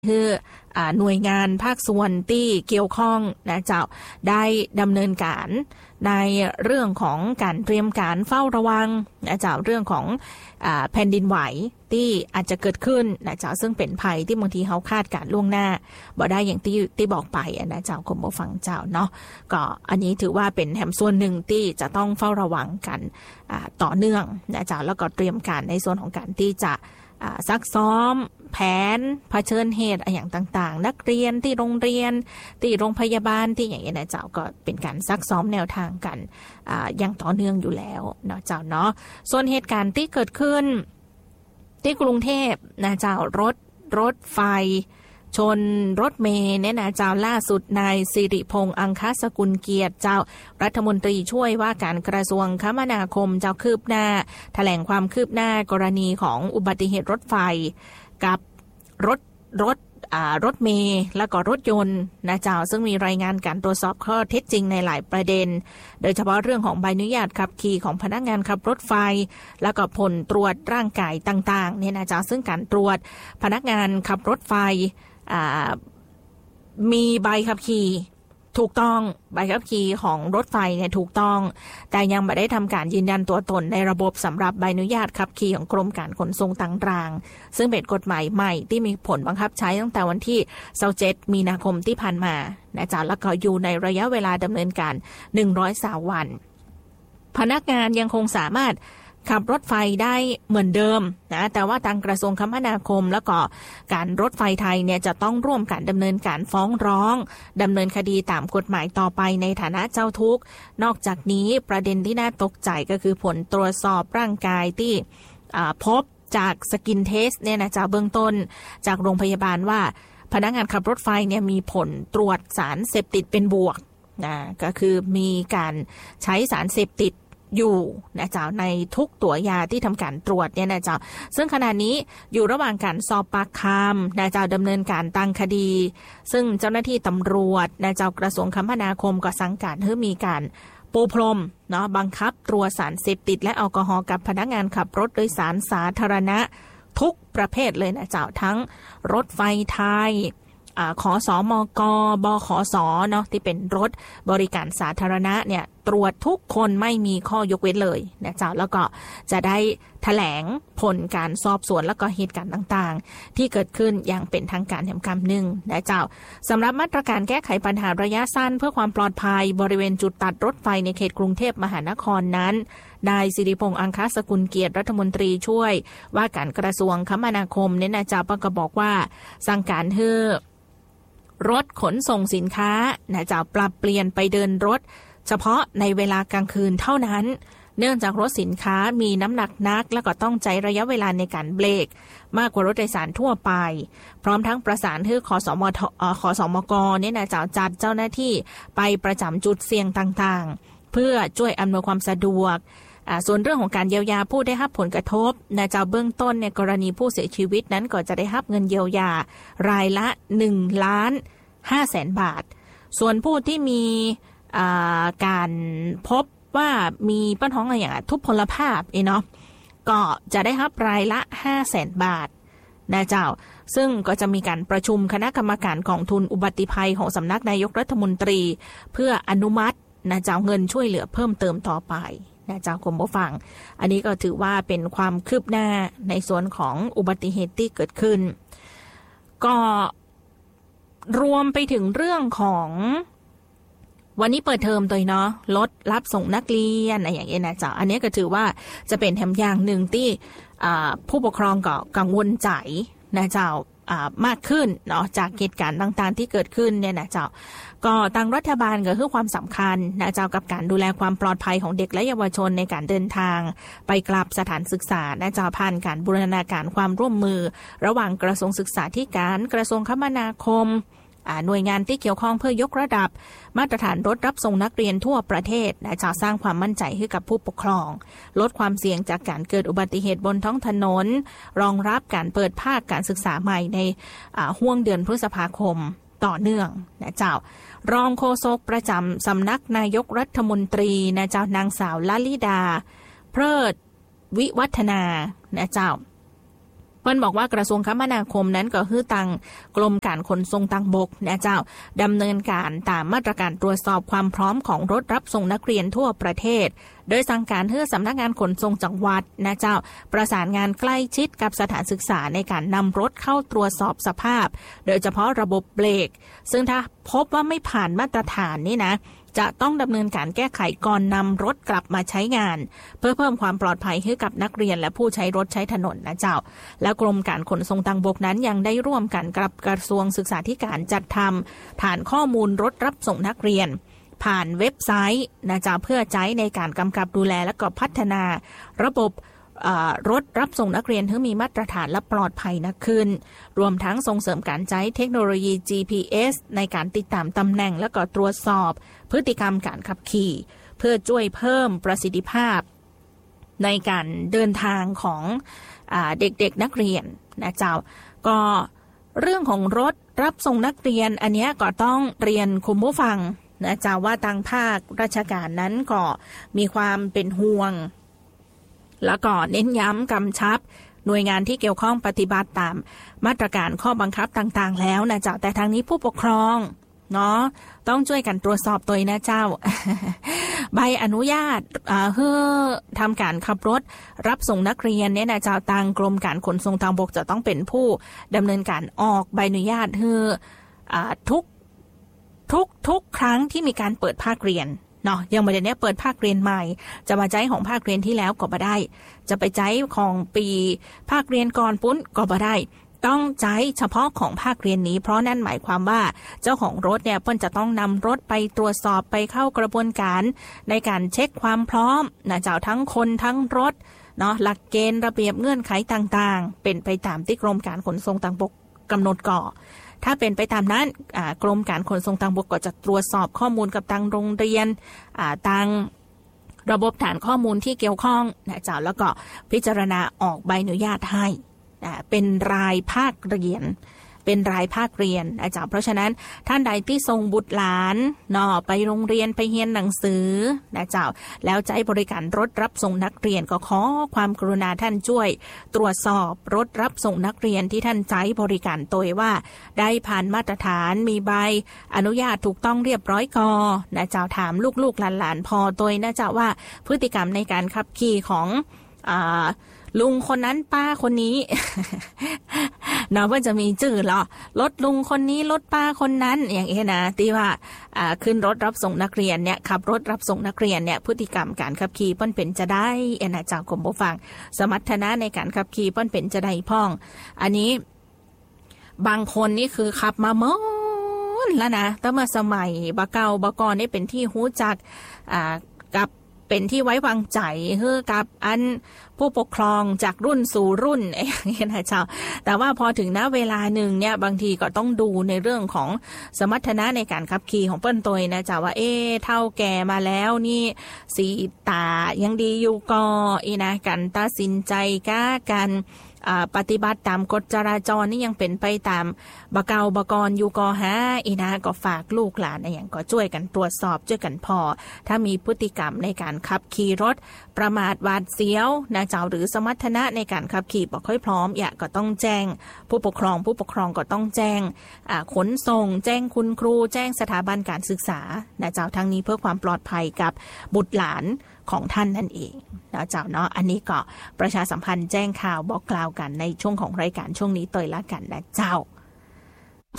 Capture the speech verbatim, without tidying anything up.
คือหน่วยงานภาคส่วนที่เกี่ยวข้องนะเจ้าได้ดำเนินการในเรื่องของการเตรียมการเฝ้าระวังนะเจ้าเรื่องของแผ่นดินไหวที่อาจจะเกิดขึ้นนะเจ้าซึ่งเป็นภัยที่บางทีเขาคาดการล่วงหน้าบ่ได้อย่างที่ที่บอกไปนะเจ้าคุณผู้ฟังเจ้าเนาะก็อันนี้ถือว่าเป็นแห่งส่วนหนึ่งที่จะต้องเฝ้าระวังกันต่อเนื่องนะเจ้าแล้วก็เตรียมการในส่วนของการที่จะซักซ้อมแผนเผชิญเหตุอย่างต่างๆนักเรียนที่โรงเรียนที่โรงพยาบาลที่อย่างนี้นะเจ้าก็เป็นการซักซ้อมแนวทางกันอย่างต่อเนื่องอยู่แล้วเนาะเจ้าเนาะส่วนเหตุการณ์ที่เกิดขึ้นที่กรุงเทพนะเจ้ารถรถไฟชนรถเมล์เนี่ยนะเจ้าล่าสุดนายสิริพงษ์อังคสกุลเกียรติเจ้ารัฐมนตรีช่วยว่าการกระทรวงคมนาคมเจ้าคืบหน้าแถลงความคืบหน้ากรณีของอุบัติเหตุรถไฟกับรถรถรถเมล์และก็รถยนต์นะเจ้าซึ่งมีรายงานการตรวจสอบข้อเท็จจริงในหลายประเด็นโดยเฉพาะเรื่องของใบอนุญาตขับขี่ของพนักงานขับรถไฟและก็ผลตรวจร่างกายต่างๆเนี่ยนะเจ้าซึ่งการตรวจพนักงานขับรถไฟมีใบขับขี่ถูกต้องใบขับขี่ของรถไฟเนี่ยถูกต้องแต่ยังไม่ได้ทำการยืนยันตัวตนในระบบสำหรับใบอนุญาตขับขี่ของกรมการขนส่งทางรางซึ่งเป็นกฎหมายใหม่ที่มีผลบังคับใช้ตั้งแต่วันที่ยี่สิบเจ็ดมีนาคมที่ผ่านมานะจ๊ะแล้วก็อยู่ในระยะเวลาดำเนินการหนึ่งร้อยสามวันพนักงานยังคงสามารถขับรถไฟได้เหมือนเดิมนะแต่ว่าทางกระทรวงคมนาคมแล้วก็การรถไฟไทยเนี่ยจะต้องร่วมกันดำเนินการฟ้องร้องดำเนินคดีตามกฎหมายต่อไปในฐานะเจ้าทุกข์นอกจากนี้ประเด็นที่น่าตกใจก็คือผลตรวจสอบร่างกายที่พบจากสกินเทสเนี่ยนะจากเบื้องต้นจากโรงพยาบาลว่าพนักงานขับรถไฟเนี่ยมีผลตรวจสารเสพติดเป็นบวกนะก็คือมีการใช้สารเสพติดอยู่นะเจ้าในทุกตัวยาที่ทำการตรวจเนี่ยนะเจ้าซึ่งขณะนี้อยู่ระหว่างการสอบปากคำนะเจ้าดำเนินการตั้งคดีซึ่งเจ้าหน้าที่ตำรวจนะเจ้ากระทรวงคมนาคมก็สั่งการให้มีการปูพรมเนาะบังคับตรวจสารเสพติดและแอลกอฮอล์กับพนักงานขับรถโดยสารสาธารณะทุกประเภทเลยนะเจ้าทั้งรถไฟไทยขอสมกบขสเนาะที่เป็นรถบริการสาธารณะเนี่ยตรวจทุกคนไม่มีข้อยกเว้นเลยนะเจ้าแล้วก็จะได้แถลงผลการสอบสวนแล้วก็เหตุการณ์ต่างๆที่เกิดขึ้นอย่างเป็นทางการแห่งคำหนึ่งนะเจ้าสำหรับมาตรการแก้ไขปัญหาระยะสั้นเพื่อความปลอดภัยบริเวณจุดตัดรถไฟในเขตกรุงเทพมหานครนั้นนายสิริพงษ์อังคสกุลเกียรติรัฐมนตรีช่วยว่าการกระทรวงคมนาคมเนี่ยนะเจ้าก็บอกว่าสั่งการให้รถขนส่งสินค้านะจะปรับเปลี่ยนไปเดินรถเฉพาะในเวลากลางคืนเท่านั้นเนื่องจากรถสินค้ามีน้ำหนักนักและก็ต้องใช้ระยะเวลาในการเบรกมากกว่ารถโดยสารทั่วไปพร้อมทั้งประสานให้ขสมทขสมกเนี่ยนะจะจัดเจ้าหน้าที่ไปประจำจุดเสี่ยงต่างๆเพื่อช่วยอำนวยความสะดวกส่วนเรื่องของการเยียวยาผู้ได้รับผลกระทบนะเจ้าเบื้องต้นในกรณีผู้เสียชีวิตนั้นก็จะได้รับเงินเยียวยารายละหนึ่งล้านห้าแสนบาทส่วนผู้ที่มีการพบว่ามีปัญหาอะไรอย่างทุพพลภาพเนาะก็จะได้รับรายละห้าแสนบาทนะเจ้าซึ่งก็จะมีการประชุมคณะกรรมการกองทุนอุบัติภัยของสำนักนายกรัฐมนตรีเพื่ออนุมัตินะเจ้าเงินช่วยเหลือเพิ่มเติมต่อไปนะเจ้าคุณผู้ฟังอันนี้ก็ถือว่าเป็นความคืบหน้าในส่วนของอุบัติเหตุที่เกิดขึ้นก็รวมไปถึงเรื่องของวันนี้เปิดเทอมตัวเนาะรถรับส่งนักเรียนอะไรอย่างเงี้ยนะเจ้าอันนี้ก็ถือว่าจะเป็นแถมอย่างหนึ่งที่ผู้ปกครองก็กังวลใจนะเจ้ามากขึ้นเนาะจากเหตุการณ์ต่างๆที่เกิดขึ้นเนี่ยนะเจ้าก็ทางรัฐบาลก็คือความสำคัญนะเจ้ากับการดูแลความปลอดภัยของเด็กและเยาวชนในการเดินทางไปกลับสถานศึกษานะเจ้าผ่านการบูรณาการความร่วมมือระหว่างกระทรวงศึกษาธิการกระทรวงคมนาคมหน่วยงานที่เกี่ยวข้องเพื่อยกระดับมาตรฐานรถรับส่งนักเรียนทั่วประเทศนะจะสร้างความมั่นใจให้กับผู้ปกครองลดความเสี่ยงจากการเกิดอุบัติเหตุบนท้องถนนรองรับการเปิดภาคการศึกษาใหม่ในห้วงเดือนพฤษภาคมต่อเนื่องนะเจ้ารองโฆษกประจำสำนักนายกรัฐมนตรีนะเจ้านางสาวลลิดาเพลิดวิวัฒนานะเจ้าเพิ่นบอกว่ากระทรวงคมนาคมนั้นก็คือตังกรมการขนส่งทางบกนะเจ้าดำเนินการตามมาตรการตรวจสอบความพร้อมของรถรับส่งนักเรียนทั่วประเทศโดยสั่งการให้สำนักงานขนส่งจังหวัดนะเจ้าประสานงานใกล้ชิดกับสถานศึกษาในการนำรถเข้าตรวจสอบสภาพโดยเฉพาะระบบเบรกซึ่งถ้าพบว่าไม่ผ่านมาตรฐานนี่นะจะต้องดำเนินการแก้ไขก่อนนำรถกลับมาใช้งานเพื่อเพิ่มความปลอดภัยให้กับนักเรียนและผู้ใช้รถใช้ถนนนะเจ้าและกรมการขนส่งทางบกนั้นยังได้ร่วมกันกับกระทรวงศึกษาธิการจัดทำฐานข้อมูลรถรับส่งนักเรียนผ่านเว็บไซต์นะเจ้าเพื่อใช้ในการกำกับดูแลและก็พัฒนาระบบรถรับส่งนักเรียนให้มีมาตรฐานและปลอดภัยนักขึ้นรวมทั้งส่งเสริมการใช้เทคโนโลยี จี พี เอส ในการติดตามตำแหน่งและก็ตรวจสอบพฤติกรรมการขับขี่เพื่อช่วยเพิ่มประสิทธิภาพในการเดินทางของเด็กๆนักเรียนนะเจ้าก็เรื่องของรถรับส่งนักเรียนอันนี้ก็ต้องเรียนคุณผู้ฟังนะเจ้าว่าทางภาคราชการนั้นก็มีความเป็นห่วงแล้วก็เน้นย้ำกำชับหน่วยงานที่เกี่ยวข้องปฏิบัติตามมาตรการข้อบังคับต่างๆแล้วนะเจ้าแต่ทางนี้ผู้ปกครองเนาะต้องช่วยกันตรวจสอบตัวนะเจ้า ใบอนุญาตเพื่อทำการขับรถรับส่งนักเรียนเนี่ยนะเจ้าทางกรมการขนส่งทางบกจะต้องเป็นผู้ดำเนินการออกใบอนุญาตเพื่อทุกทุกทุกครั้งที่มีการเปิดภาคเรียนเนาะยังไม่ได้เนี่ยเปิดภาคเรียนใหม่จะมาใช้ของภาคเรียนที่แล้วก็บ่ได้จะไปใช้ของปีภาคเรียนก่อนปุ้นก็บ่ได้ต้องใช้เฉพาะของภาคเรียนนี้เพราะนั่นหมายความว่าเจ้าของรถเนี่ยเพิ่นจะต้องนำรถไปตรวจสอบไปเข้ากระบวนการในการเช็คความพร้อมนะเจ้าทั้งคนทั้งรถเนาะหลักเกณฑ์ระเบียบเงื่อนไขต่างๆเป็นไปตามที่กรมการขนส่งทางบกกำหนดก่อถ้าเป็นไปตามนั้นกรมการขนส่งทางบกก็จะตรวจสอบข้อมูลกับทางโรงเรียนทางระบบฐานข้อมูลที่เกี่ยวข้องนะเจ้าแล้วก็พิจารณาออกใบอนุญาตให้เป็นรายภาคเรียนเป็นรายภาคเรียนอาจารย์เพราะฉะนั้นท่านใดที่ส่งบุตรหลานเนาะไปโรงเรียนไปเรียนหนังสือนะเจ้าแล้วใช้บริการรถรับส่งนักเรียนก็ขอความกรุณาท่านช่วยตรวจสอบรถรับส่งนักเรียนที่ท่านใช้บริการโดยว่าได้ผ่านมาตรฐานมีใบอนุญาตถูกต้องเรียบร้อยกอนะเจ้าถามลูกๆหลานๆพอโดยนะเจ้าว่าพฤติกรรมในการขับขี่ของอ่าลุงคนนั้นป้าคนนี้ เนาะว่าจะมีชื่อหรอรถลุงคนนี้รถป้าคนนั้นอย่างเงี้ยนะที่ว่าอ่าขึ้นรถรับส่งนักเรียนเนี่ยขับรถรับส่งนักเรียนเนี่ยพฤติกรรมการขับขี่ป้นเป็นจะได้เอ็นอาจารย์กรมผู้ฟังสมรรถนะในการขับขี่ป้นเป็นจะได้พ่องอันนี้บางคนนี่คือขับมาเมื่อแล้วนะตั้งแต่สมัยบะเก่าบะกอนนี่เป็นที่หู้จักอ่ากับเป็นที่ไว้วางใจเฮือกับอันผู้ปกครองจากรุ่นสู่รุ่นอย่างนี้นะเจ้าแต่ว่าพอถึงณเวลาหนึ่งเนี่ยบางทีก็ต้องดูในเรื่องของสมรรถนะในการขับขี่ของเปิ้นตัวนะเจ้าว่าเอ๊เท่าแก่มาแล้วนี่สีตายังดีอยู่ก็อีนะกันตัดสินใจก้ากันปฏิบัติตามกฎจราจรนี่ยังเป็นไปตามบะเกาบะกรอยู่ก็หาอีนะก็ฝากลูกหลานอะไรอย่างก็ช่วยกันตรวจสอบช่วยกันพอถ้ามีพฤติกรรมในการขับขี่รถประมาทหวาดเสียวนะเจ้าหรือสมรรถนะในการขับขี่บ่ค่อยพร้อมอย่าก็ต้องแจ้งผู้ปกครองผู้ปกครองก็ต้องแจ้งขนส่งแจ้งคุณครูแจ้งสถาบันการศึกษานะเจ้าทั้งนี้เพื่อความปลอดภัยกับบุตรหลานของท่านนั่นเองนะเจ้าเนาะอันนี้ก็ประชาสัมพันธ์แจ้งข่าวบอกกล่าวกันในช่วงของรายการช่วงนี้ต่อยละกันนะเจ้า